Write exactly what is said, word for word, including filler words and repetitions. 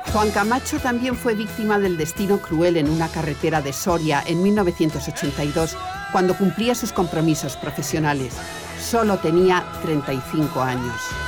Juan Camacho también fue víctima del destino cruel en una carretera de Soria en mil novecientos ochenta y dos, cuando cumplía sus compromisos profesionales. Solo tenía treinta y cinco años.